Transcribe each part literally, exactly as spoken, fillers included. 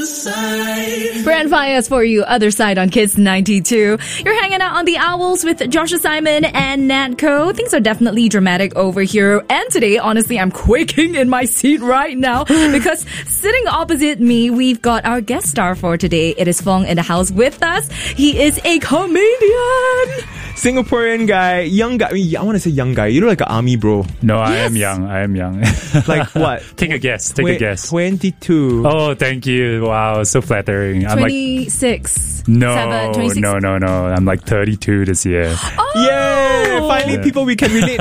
Side. Brand Fires for you, Other Side on Kids ninety-two. You're hanging out on the Owls with Joshua Simon and Natco. Things are definitely dramatic over here. And today, honestly, I'm quaking in my seat right now because sitting opposite me, we've got our guest star for today. It is Fong in the house with us. He is a comedian. Singaporean guy, young guy. I, mean, I want to say young guy. You look like an army bro. No, I Yes. am young. I am young. Like what? Take a guess. Take a guess. twenty-two. Oh, thank you. Wow, so flattering. I'm like, twenty-six. no, seven, twenty-six. no, no, no. I'm like thirty-two this year. Oh! Yeah, finally Yeah. people we can relate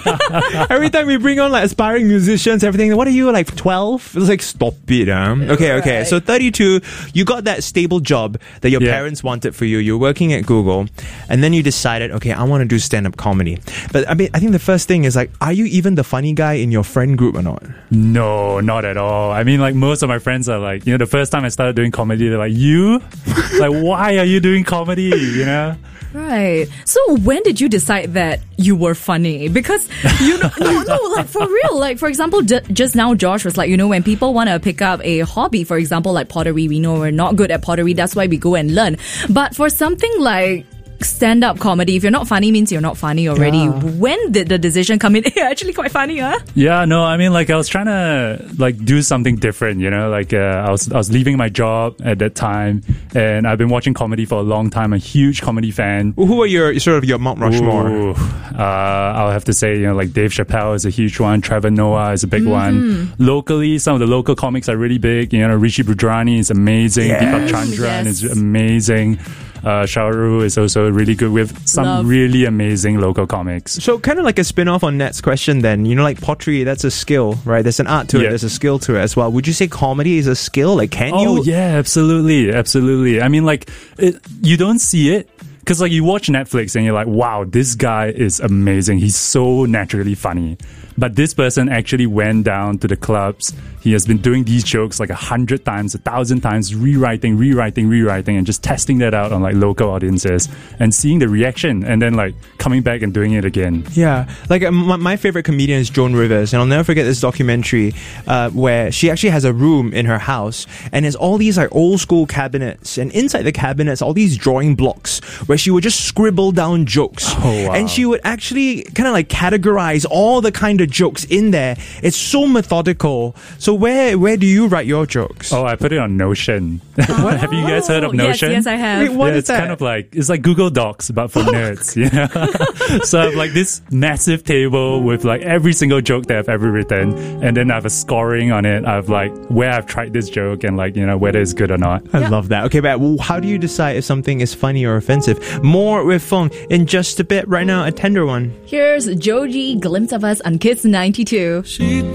to. Every time we bring on like aspiring musicians, everything. What are you, like twelve? It's like, stop it, huh? Okay, okay. Right. So thirty-two, you got that stable job that your Yeah. parents wanted for you. You're working at Google, and then you decided, okay, I want to do stand-up comedy. But I mean, I think the first thing is like, are you even the funny guy in your friend group or not? No, not at all. I mean, like most of my friends are like, you know, the first time I started doing comedy, they're like, you? Like, why are you doing comedy? You know? Right. So when did you decide that you were funny? Because, you know, no, no, like for real. Like, for example, j- just now Josh was like, you know, when people want to pick up a hobby, for example, like pottery, we know we're not good at pottery. That's why we go and learn. But for something like stand-up comedy, if you're not funny, means you're not funny already. Yeah. When did the decision come in? You're actually quite funny, huh? Yeah, no, I mean, like, I was trying to, like, do something different, you know? Like, uh, I was I was leaving my job at that time, and I've been watching comedy for a long time. I'm a huge comedy fan. Who are your sort of your Mount Rushmore? Ooh, uh, I'll have to say, you know, like Dave Chappelle is a huge one. Trevor Noah is a big one. Locally, some of the local comics are really big. You know, Rishi Budrani is amazing. Yes. Deepak Chandran Yes. is amazing. Uh, Shauru is also really good with some Love. really amazing local comics. So kind of like a spin-off on Nat's question then. You know, like pottery, that's a skill, right? There's an art to it, Yeah. there's a skill to it as well. Would you say comedy is a skill? Like, can Oh, you... yeah, absolutely. Absolutely. I mean, like, it, you don't see it. Because, like, you watch Netflix and you're like, wow, this guy is amazing. He's so naturally funny. But this person actually went down to the clubs. He has been doing these jokes like a hundred times, a thousand times, rewriting, rewriting, rewriting, and just testing that out on like local audiences and seeing the reaction and then like coming back and doing it again. Yeah, like uh, my, my favorite comedian is Joan Rivers, and I'll never forget this documentary uh, where she actually has a room in her house, and there's all these like old school cabinets, and inside the cabinets, all these drawing blocks where she would just scribble down jokes, Oh, wow. and she would actually kind of like categorize all the kind of jokes in there. It's so methodical. So where where do you write your jokes? Oh, I put it on Notion. Have you guys heard of Oh, yes, Notion? yes, I have. Wait, what yeah, is it's that? kind of like it's like Google Docs but for nerds, you know. So I have like this massive table with like every single joke that I've ever written, and then I have a scoring on it. I have like where I've tried this joke and like you know whether it's good or not. I love that. Okay, but how do you decide if something is funny or offensive? More with Fong in just a bit. Right now, a tender one. Here's Joji, Glimpse of Us on Kids ninety-two. She